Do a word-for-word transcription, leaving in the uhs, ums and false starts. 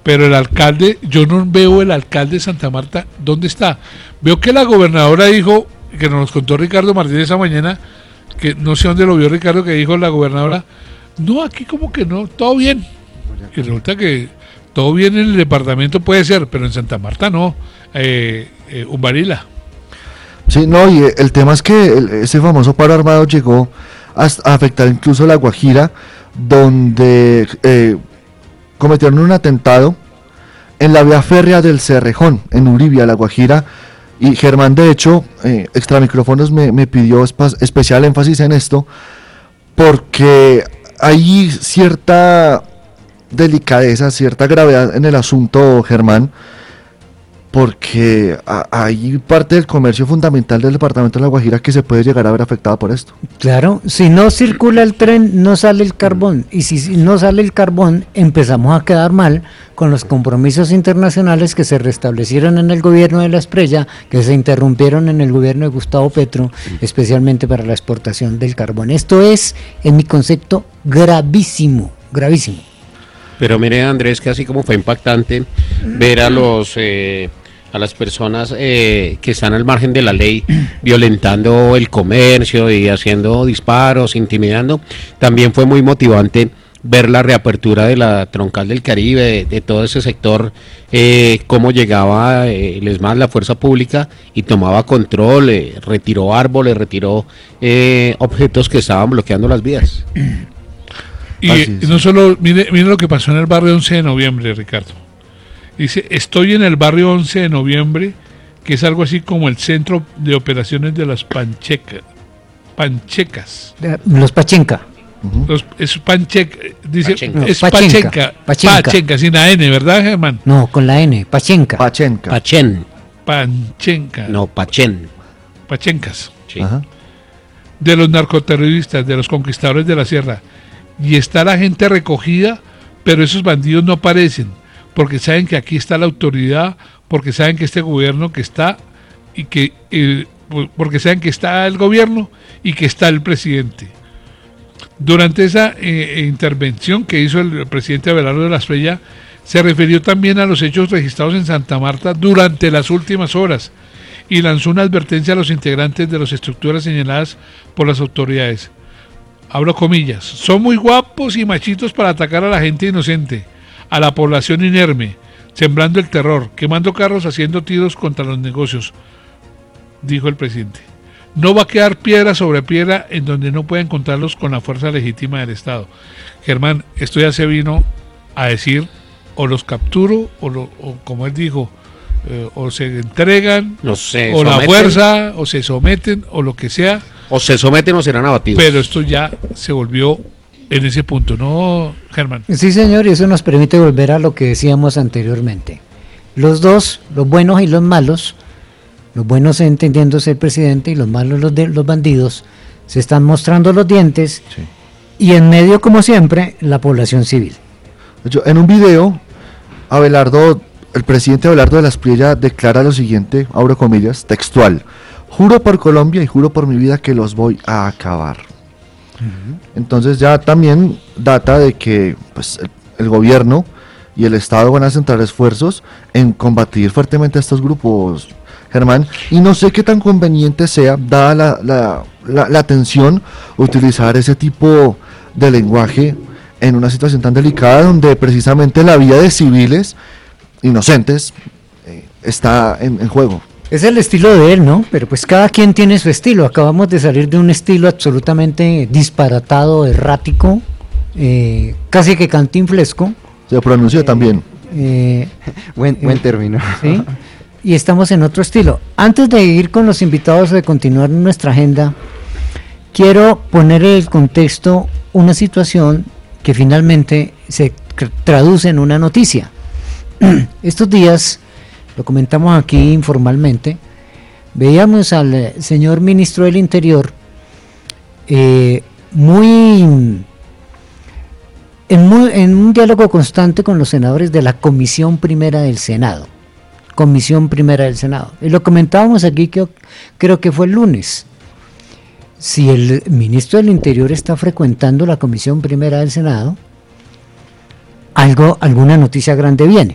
pero el alcalde, yo no veo el alcalde de Santa Marta, ¿dónde está? Veo que la gobernadora dijo, que nos contó Ricardo Martínez esa mañana, que no sé dónde lo vio Ricardo, que dijo la gobernadora, no, aquí como que no, todo bien. Y resulta que todo bien en el departamento puede ser, pero en Santa Marta no, eh, eh, Umbarila. Sí, no, y el tema es que el, ese famoso paro armado llegó a, a afectar incluso La Guajira, donde eh, cometieron un atentado en la vía férrea del Cerrejón, en Uribia, La Guajira, y Germán, de hecho, eh, extramicrófonos me, me pidió espa- especial énfasis en esto, porque hay cierta delicadeza, cierta gravedad en el asunto, Germán, porque a, hay parte del comercio fundamental del departamento de La Guajira que se puede llegar a ver afectada por esto. Claro, si no circula el tren, no sale el carbón, y si, si no sale el carbón, empezamos a quedar mal con los compromisos internacionales que se restablecieron en el gobierno de La Espriella, que se interrumpieron en el gobierno de Gustavo Petro, especialmente para la exportación del carbón. Esto es, en mi concepto, gravísimo, gravísimo. Pero mire, Andrés, que así como fue impactante ver a los eh, a las personas eh, que están al margen de la ley violentando el comercio y haciendo disparos, intimidando, también fue muy motivante ver la reapertura de la troncal del Caribe, de, de todo ese sector, eh, cómo llegaba eh, el ESMAD, la fuerza pública, y tomaba control, eh, retiró árboles, retiró eh, objetos que estaban bloqueando las vías. Y, y no solo, mire, mire lo que pasó en el barrio once de noviembre, Ricardo. Dice, estoy en el barrio once de noviembre, que es algo así como el centro de operaciones de las panchecas. Panchecas. Los Pachenca. Uh-huh. Los, es pancheca, dice, Pachenca. es No, Pachenca. Pachenca. Pachenca. Pachenca, sin la N, ¿verdad, Germán? No, con la N, Pachenca. Pachenca. Pachén, Panchenca. no, Pachén. Pachencas. Sí. Ajá. De los narcoterroristas, de los conquistadores de la sierra. Y está la gente recogida, pero esos bandidos no aparecen, porque saben que aquí está la autoridad, porque saben que este gobierno que está, y que eh, porque saben que está el gobierno y que está el presidente. Durante esa eh, intervención que hizo el presidente Abelardo de la Espriella, se refirió también a los hechos registrados en Santa Marta durante las últimas horas y lanzó una advertencia a los integrantes de las estructuras señaladas por las autoridades. Abro comillas, son muy guapos y machitos para atacar a la gente inocente, a la población inerme, sembrando el terror, quemando carros, haciendo tiros contra los negocios, dijo el presidente. No va a quedar piedra sobre piedra en donde no pueda encontrarlos con la fuerza legítima del Estado. Germán, esto ya se vino a decir, o los capturo, o, lo, o como él dijo, eh, o se entregan, No sé, o la someten, fuerza, o se someten, o lo que sea. o se someten o serán abatidos. Pero esto ya se volvió en ese punto, ¿no, Germán? Sí, señor, y eso nos permite volver a lo que decíamos anteriormente. Los dos, los buenos y los malos, los buenos entendiéndose el presidente y los malos los, de, los bandidos, se están mostrando los dientes, sí. Y en medio, como siempre, la población civil. De hecho, en un video, Abelardo, el presidente Abelardo de la Espriella declara lo siguiente, abro comillas, textual: juro por Colombia y juro por mi vida que los voy a acabar. Uh-huh. Entonces ya también data de que pues, el, el gobierno y el Estado van a centrar esfuerzos en combatir fuertemente a estos grupos, Germán, y no sé qué tan conveniente sea, dada la, la, la, la tensión, utilizar ese tipo de lenguaje en una situación tan delicada donde precisamente la vida de civiles inocentes eh, está en, en juego. Es el estilo de él, ¿no? Pero pues cada quien tiene su estilo. Acabamos de salir de un estilo absolutamente disparatado, errático, eh, casi que cantinflesco. Se pronunció eh, también. Eh, buen, buen eh, término. ¿sí? Y estamos en otro estilo. Antes de ir con los invitados, de continuar nuestra agenda, quiero poner en el contexto una situación que finalmente se traduce en una noticia. Estos días, lo comentamos aquí informalmente, veíamos al señor ministro del Interior eh, muy, en muy en un diálogo constante con los senadores de la Comisión Primera del Senado. Comisión Primera del Senado. Y lo comentábamos aquí, que creo que fue el lunes. Si el ministro del Interior está frecuentando la Comisión Primera del Senado, algo, alguna noticia grande viene.